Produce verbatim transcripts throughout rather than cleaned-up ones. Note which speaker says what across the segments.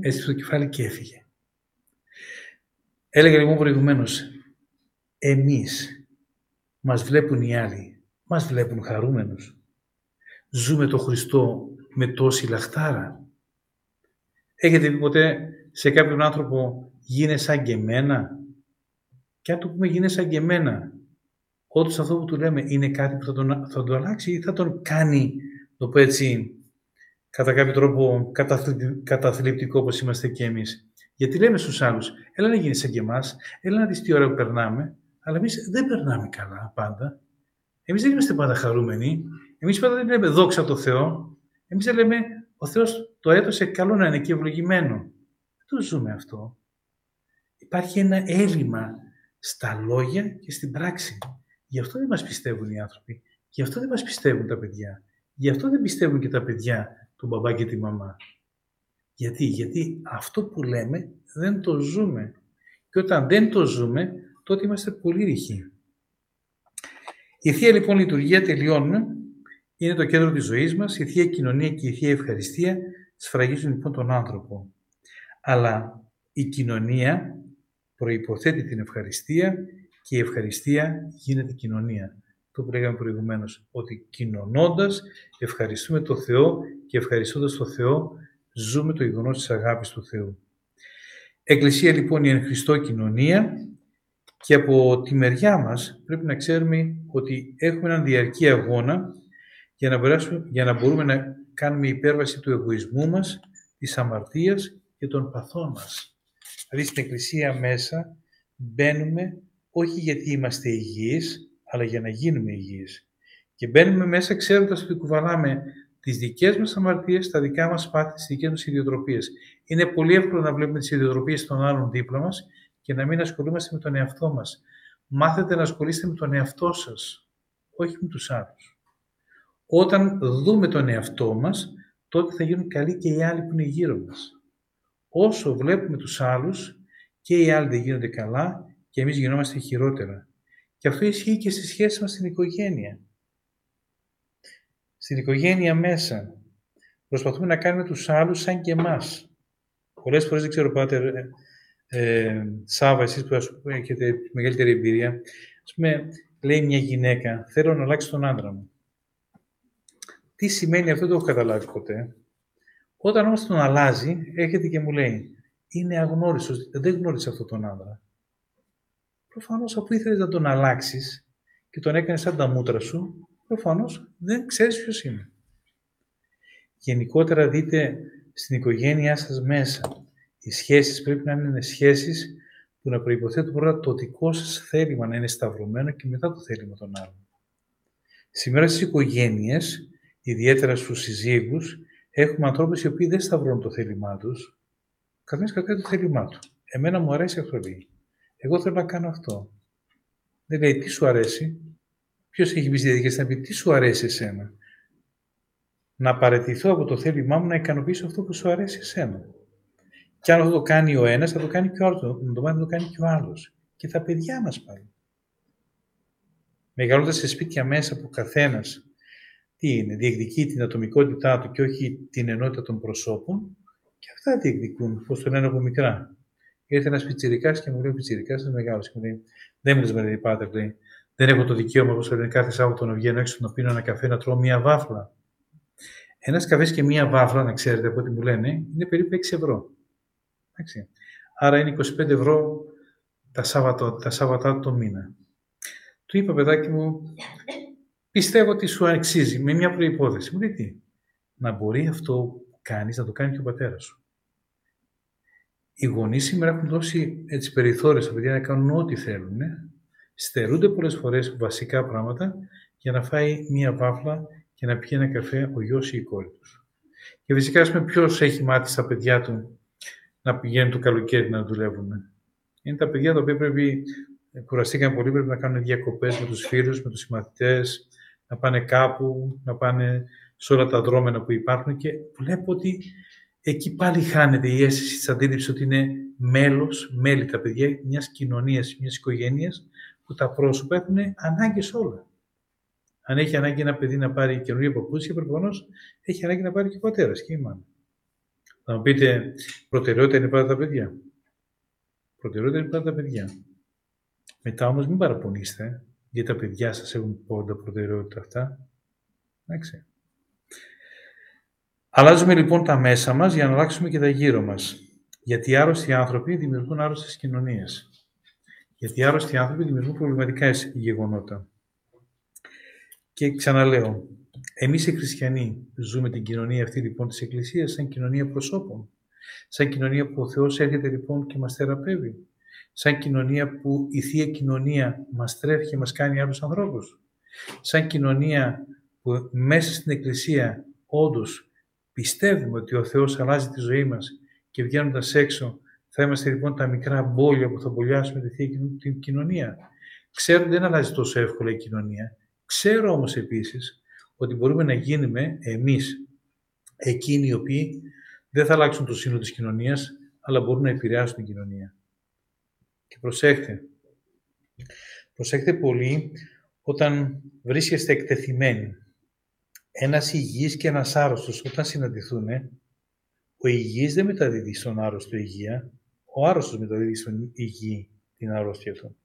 Speaker 1: έστειψε το κεφάλι και έφυγε. Έλεγα λοιπόν προηγουμένως, εμείς μας βλέπουν οι άλλοι, μας βλέπουν χαρούμενους. Ζούμε το Χριστό με τόση λαχτάρα. Έχετε πει ποτέ σε κάποιον άνθρωπο γίνε σαν και εμένα? Και αν του πούμε γίνε σαν και εμένα, όντως αυτό που του λέμε είναι κάτι που θα τον, θα τον αλλάξει ή θα τον κάνει, το πω έτσι, κατά κάποιο τρόπο καταθλιπτικό όπως είμαστε και εμείς. Γιατί λέμε στους άλλους, έλα να γίνεις σαν και εμάς, έλα να δεις τι ώρα που περνάμε, αλλά εμείς δεν περνάμε καλά πάντα. Εμείς δεν είμαστε πάντα χαρούμενοι, εμείς πάντα δεν λέμε δόξα τω Θεώ, εμείς δεν λέμε ο Θεός το έδωσε καλό να είναι και ευλογημένο. Δεν το ζούμε αυτό. Υπάρχει ένα έλλειμμα στα λόγια και στην πράξη. Γι' αυτό δεν μας πιστεύουν οι άνθρωποι, γι' αυτό δεν μας πιστεύουν τα παιδιά, γι' αυτό δεν πιστεύουν και τα παιδιά τον μπαμπά και τη μαμά. Γιατί, γιατί αυτό που λέμε δεν το ζούμε. Και όταν δεν το ζούμε, τότε είμαστε πολύ ρηχοί. Η Θεία λοιπόν Λειτουργία, τελειώνουμε, είναι το κέντρο της ζωής μας, η Θεία Κοινωνία και η Θεία Ευχαριστία σφραγίζουν λοιπόν τον άνθρωπο. Αλλά η κοινωνία προϋποθέτει την ευχαριστία και η ευχαριστία γίνεται κοινωνία. Το που λέγαμε προηγουμένως, ότι κοινωνώντας ευχαριστούμε το Θεό και ευχαριστώντας το Θεό ζούμε το γεγονός της αγάπης του Θεού. Εκκλησία λοιπόν είναι εν Χριστώ κοινωνία και από τη μεριά μας πρέπει να ξέρουμε ότι έχουμε έναν διαρκή αγώνα για να, περάσουμε, για να μπορούμε να κάνουμε υπέρβαση του εγωισμού μας, της αμαρτίας και των παθών μας. Δηλαδή στην Εκκλησία μέσα μπαίνουμε όχι γιατί είμαστε υγιείς, αλλά για να γίνουμε υγιείς. Και μπαίνουμε μέσα ξέροντας ότι κουβαλάμε τις δικές μας αμαρτίες, τα δικά μας πάθη, τις δικές μας ιδιοτροπίες. Είναι πολύ εύκολο να βλέπουμε τις ιδιοτροπίες των άλλων δίπλα μας και να μην ασχολούμαστε με τον εαυτό μας. Μάθετε να ασχολείστε με τον εαυτό σας, όχι με τους άλλους. Όταν δούμε τον εαυτό μας, τότε θα γίνουν καλοί και οι άλλοι που είναι γύρω μας. Όσο βλέπουμε τους άλλους, και οι άλλοι δεν γίνονται καλά και εμείς γινόμαστε χειρότερα. Και αυτό ισχύει και στη σχέση μας στην οικογένεια. Στην οικογένεια μέσα προσπαθούμε να κάνουμε τους άλλους σαν και εμάς. Πολλές φορές, δεν ξέρω, Πάτερ ε, Σάβα, εσείς που έχετε μεγαλύτερη εμπειρία, ας πούμε, λέει μια γυναίκα, θέλω να αλλάξει τον άντρα μου. Τι σημαίνει αυτό, δεν το έχω καταλάβει ποτέ. Όταν όμως τον αλλάζει, έρχεται και μου λέει, είναι αγνώριστος, δεν γνώρισε αυτόν τον άντρα. Προφανώς, αφού ήθελες να τον αλλάξεις και τον έκανες σαν τα μούτρα σου, προφανώς δεν ξέρεις ποιος είναι. Γενικότερα δείτε στην οικογένειά σας μέσα. Οι σχέσεις πρέπει να είναι σχέσεις που να προϋποθέτουν πρώτα το δικό σας θέλημα να είναι σταυρωμένο και μετά το θέλημα των άλλων. Σήμερα στις οικογένειες, ιδιαίτερα στους συζύγους, έχουμε ανθρώπους οι οποίοι δεν σταυρώνουν το θέλημά τους. Καθένας κρατάει το θέλημά του. Εμένα μου αρέσει αυτό, λέει. Εγώ θέλω να κάνω αυτό. Δεν λέει τι σου αρέσει. Ποιος έχει μπει στη διαδικασία να πει τι σου αρέσει εσένα. Να παραιτηθώ από το θέλημά μου να ικανοποιήσω αυτό που σου αρέσει εσένα. Και αν αυτό το κάνει ο ένας, θα το κάνει και ο άλλος. Να το μάθει να το κάνει και ο άλλος. Και τα παιδιά μας πάλι. Μεγαλώντας σε σπίτια μέσα που καθένας τι είναι, διεκδικεί την ατομικότητά του και όχι την ενότητα των προσώπων, και αυτά διεκδικούν, πώς το λένε από μικρά. Ήρθε ένας πιτσιρικάς και μου λέει: πιτσιρικάς, είναι μεγάλος. Και μου λέει: δεν μου λες, με Πάτερ, λέει, δεν έχω το δικαίωμα, όπως το λένε, κάθε Σάββατο να βγαίνω έξω να πίνω ένα καφέ, να τρώω μία βάφλα. Ένας καφές και μία βάφλα, να ξέρετε από ό,τι μου λένε, είναι περίπου έξι ευρώ. Εντάξει. Άρα είναι είκοσι πέντε ευρώ τα Σάββατα, τα Σάββατα το μήνα. Του είπα, παιδάκι μου, πιστεύω ότι σου αξίζει με μια προϋπόθεση. Μου λέει τι, να μπορεί αυτό που κάνεις να το κάνει και ο πατέρας σου. Οι γονείς σήμερα έχουν δώσει έτσι περιθώρια στα παιδιά να κάνουν ό,τι θέλουν. Ε? Στερούνται πολλές φορές βασικά πράγματα για να φάει μία βάφλα και να πιει ένα καφέ ο γιος ή η κόρη τους. Και φυσικά, ας πούμε, ποιος έχει μάθει στα παιδιά του να πηγαίνουν το καλοκαίρι να δουλεύουν. Είναι τα παιδιά τα οποία πρέπει, κουραστήκαν πολύ, πρέπει να κάνουν διακοπές με τους φίλους, με τους συμμαθητές, να πάνε κάπου, να πάνε σε όλα τα δρόμενα που υπάρχουν και βλέπω ότι εκεί πάλι χάνεται η αίσθηση της αντίληψης ότι είναι μέλος, μέλη τα παιδιά μιας κοινωνίας, μιας οικογένειας που τα πρόσωπα έχουν ανάγκες όλα. Αν έχει ανάγκη ένα παιδί να πάρει καινούργια παπούτσια, προφανώς έχει ανάγκη να πάρει και ο πατέρας και η μάνα. Θα μου πείτε, προτεραιότητα είναι πάντα τα παιδιά. Προτεραιότητα είναι πάντα τα παιδιά. Μετά όμως μην παραπονείστε, γιατί τα παιδιά σας έχουν πάντα προτεραιότητα αυτά. Εντάξει. Αλλάζουμε λοιπόν τα μέσα μας για να αλλάξουμε και τα γύρω μας. Γιατί οι άρρωστοι άνθρωποι δημιουργούν άρρωστες κοινωνίες. Γιατί οι άρρωστοι άνθρωποι δημιουργούν προβληματικά γεγονότα. Και ξαναλέω, εμείς οι χριστιανοί ζούμε την κοινωνία αυτή λοιπόν της Εκκλησίας σαν κοινωνία προσώπων. Σαν κοινωνία που ο Θεός έρχεται λοιπόν και μας θεραπεύει. Σαν κοινωνία που η Θεία Κοινωνία μας τρέφει και μας κάνει άλλους ανθρώπους. Σαν κοινωνία που μέσα στην Εκκλησία όντως πιστεύουμε ότι ο Θεός αλλάζει τη ζωή μας και βγαίνοντας έξω θα είμαστε λοιπόν τα μικρά μπόλια που θα μπολιάσουμε τη Θεία την Κοινωνία. Ξέρω ότι δεν αλλάζει τόσο εύκολα η κοινωνία. Ξέρω όμως επίσης ότι μπορούμε να γίνουμε εμείς εκείνοι οι οποίοι δεν θα αλλάξουν το σύνολο της κοινωνίας, αλλά μπορούν να επηρεάσουν την κοινωνία. Και προσέχτε. Προσέχτε πολύ όταν βρίσκεστε εκτεθειμένοι. Ένας υγιής και ένας άρρωστος όταν συναντηθούν, ο υγιής δεν μεταδίδει στον άρρωστο υγεία, ο άρρωστος μεταδίδει στον υγιή την αρρώστια του.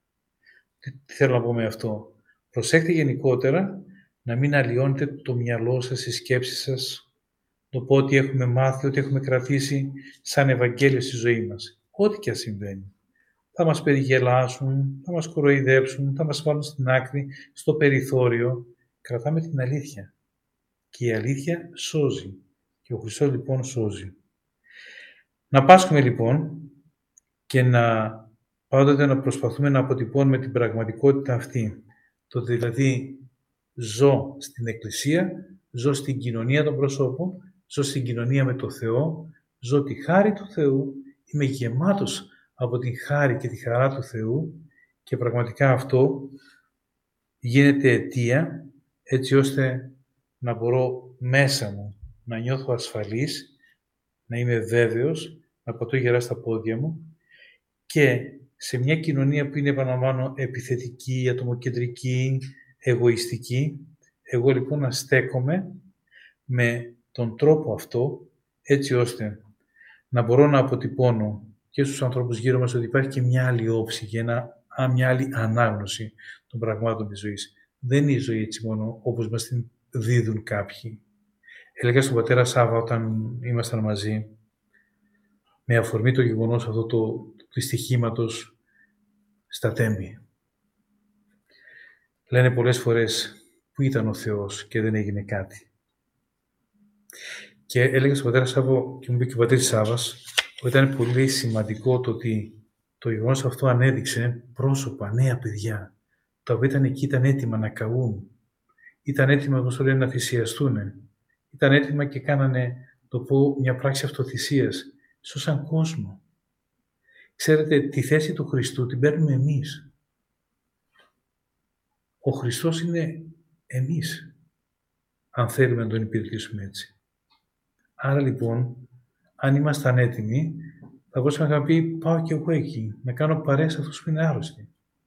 Speaker 1: Τι θέλω να πω με αυτό. Προσέχτε γενικότερα να μην αλλοιώνετε το μυαλό σας, οι σκέψεις σας, το πω ότι έχουμε μάθει, ότι έχουμε κρατήσει σαν Ευαγγέλιο στη ζωή μας. Ό,τι και αν συμβαίνει. Θα μας περιγελάσουν, θα μας κοροϊδέψουν, θα μας βάλουν στην άκρη, στο περιθώριο. Κρατάμε την αλήθεια. Και η αλήθεια σώζει. Και ο Χριστός λοιπόν σώζει. Να πάσχουμε λοιπόν και να πάντοτε να προσπαθούμε να αποτυπώνουμε την πραγματικότητα αυτή. Το δηλαδή ζω στην Εκκλησία, ζω στην κοινωνία των προσώπων, ζω στην κοινωνία με το Θεό, ζω τη χάρη του Θεού, είμαι γεμάτος από τη χάρη και τη χαρά του Θεού και πραγματικά αυτό γίνεται αιτία έτσι ώστε να μπορώ μέσα μου να νιώθω ασφαλής, να είμαι βέβαιος, να πατώ γερά στα πόδια μου και σε μια κοινωνία που είναι, επαναλαμβάνω, επιθετική, ατομοκεντρική, εγωιστική, εγώ λοιπόν να στέκομαι με τον τρόπο αυτό, έτσι ώστε να μπορώ να αποτυπώνω και στους ανθρώπους γύρω μας ότι υπάρχει και μια άλλη όψη και ένα, μια άλλη ανάγνωση των πραγμάτων της ζωής. Δεν είναι η ζωή έτσι μόνο όπως μας την δίδουν κάποιοι. Έλεγα στον πατέρα Σάβα όταν ήμασταν μαζί, με αφορμή το γεγονός αυτό το, του δυστυχήματος στα Τέμπη. Λένε πολλές φορές που ήταν ο Θεός και δεν έγινε κάτι. Και έλεγα στον πατέρα Σάββο και μου είπε και ο πατέρης Σάββας ότι ήταν πολύ σημαντικό το ότι το γεγονός αυτό ανέδειξε πρόσωπα, νέα παιδιά, τα οποία ήταν εκεί, ήταν έτοιμα να καούν, ήταν έτοιμα, όπως το λένε, να θυσιαστούν, ήταν έτοιμα και κάνανε, το πω, μια πράξη αυτοθυσίας, σώσαν κόσμο. Ξέρετε, τη θέση του Χριστού την παίρνουμε εμείς. Ο Χριστός είναι εμείς, αν θέλουμε να τον υπηρετήσουμε έτσι. Άρα λοιπόν, αν ήμασταν έτοιμοι, θα μπορούσαμε να πει, πάω και εγώ εκεί, να κάνω παρέα σε αυτούς που είναι άρρωστοι.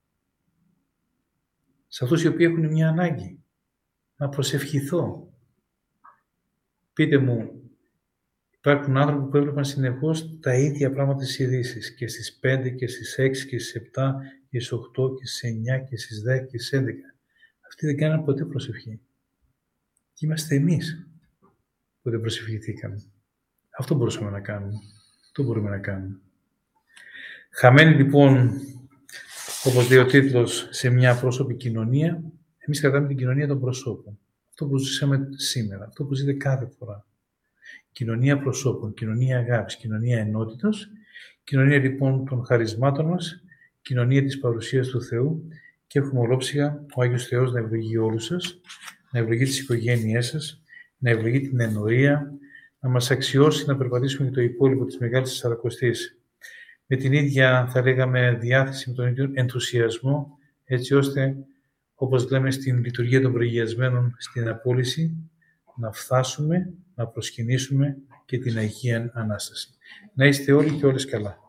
Speaker 1: Σε αυτούς οι οποίοι έχουν μια ανάγκη. Να προσευχηθώ. Πείτε μου, υπάρχουν άνθρωποι που έβλεπαν συνεχώς τα ίδια πράγματα στις ειδήσεις. Και στις πέντε και στις έξι και στις επτά και στις οκτώ και στις εννιά και στις δέκα και στις έντεκα. Αυτοί δεν κάναν ποτέ προσευχή. Και είμαστε εμείς που δεν προσευχηθήκαμε. Αυτό μπορούσαμε να κάνουμε. Αυτό μπορούμε να κάνουμε. Χαμένοι λοιπόν, όπως λέει ο τίτλος, σε μια πρόσωπη κοινωνία, εμείς κρατάμε την κοινωνία των προσώπων. Αυτό που ζήσαμε σήμερα, αυτό που ζείτε κάθε φορά. Κοινωνία προσώπων, κοινωνία αγάπης, κοινωνία ενότητας, κοινωνία λοιπόν των χαρισμάτων μας, κοινωνία της παρουσίας του Θεού και έχουμε ολόψυχα ο Άγιος Θεός να ευλογεί όλους σας, να ευλογεί τις οικογένειές σας, να ευλογεί την ενορία, να μας αξιώσει να περπατήσουμε και το υπόλοιπο της Μεγάλης Τεσσαρακοστής με την ίδια, θα λέγαμε, διάθεση, με τον ίδιο ενθουσιασμό, έτσι ώστε, όπως λέμε στην λειτουργία των προηγιασμένων στην απόλυση, να φτάσουμε, να προσκυνήσουμε και την Αγία Ανάσταση. Να είστε όλοι και όλες καλά.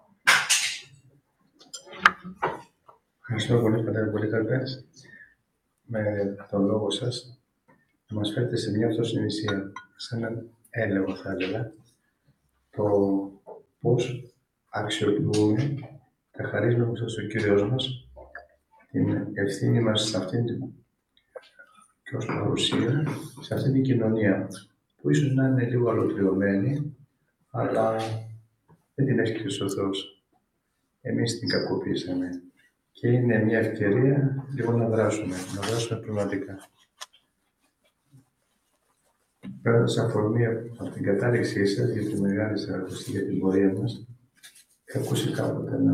Speaker 2: Ευχαριστώ πολύ, Πατέρα Πολύκαρπε, με τον λόγο σας να μας φέρετε σε μια αυτοσυναισθησία, σε έναν έλεγχο, θα έλεγα, το πώς αξιοποιούμε τα χαρίσματα που σας ο Κύριος μας, την ευθύνη μας σε αυτήν την και ως παρουσία, σε αυτήν την κοινωνία, που ίσως να είναι λίγο αλωτριωμένη, αλλά δεν την έχει κλείσει ο Θεός. Εμείς την κακοποίησαμε. Και είναι μια ευκαιρία λίγο να δράσουμε, να δράσουμε πνευματικά. Παίρνοντας αφορμή από την κατάληξή σας για τη Μεγάλη Σαρακοστή, για την πορεία μας, είχα ακούσει κάποτε ένα,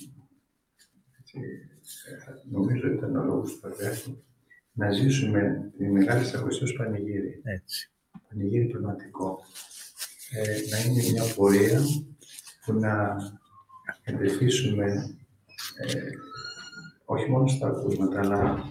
Speaker 2: νομίζω ότι ήταν ο λόγος του Πατριάρχου, να ζήσουμε τη Μεγάλη Σαρακοστή ως πανηγύρι.
Speaker 1: Έτσι.
Speaker 2: Πανηγύρι πνευματικό. Ε, να είναι μια πορεία που να εντεφίσουμε ε, όχι μόνο στα ακούσματα, αλλά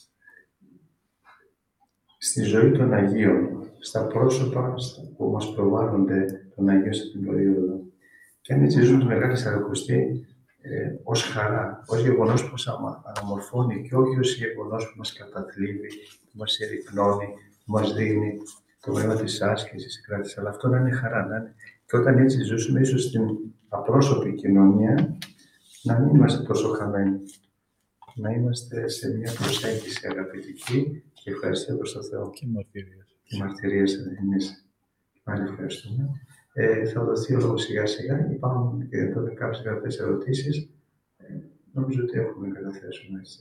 Speaker 2: στη ζωή των Αγίων, στα πρόσωπα που μας προβάλλονται των Αγίων σε την περίοδο. Και αν έτσι ζούμε τη Μεγάλη Σαρακοστή ε, ως χαρά, ως γεγονός που μας αναμορφώνει και όχι ως γεγονός που μας καταθλίβει, που μας ερυπνώνει, που μας δίνει το πνεύμα της άσκησης, της κράτησης, αλλά αυτό να είναι χαρά. Να είναι. Και όταν έτσι ζούσουμε, ίσως στην απρόσωπη κοινωνία, να μην είμαστε τόσο χαμένοι. Να είμαστε σε μια προσέγγιση αγαπητική και ευχαριστία προς τον Θεό.
Speaker 1: Και μαρτυρίες.
Speaker 2: Και μαρτυρίες εμείς. Πάλι ευχαριστούμε. Ε, θα δοθεί ο λόγος σιγά σιγά. Υπάρχουν και εδώ κάποιες γραπτές ερωτήσεις. Ε, νομίζω ότι έχουμε καταθέσουμε έτσι.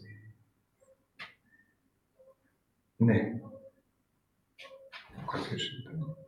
Speaker 2: Ναι. Κάποιος ήταν.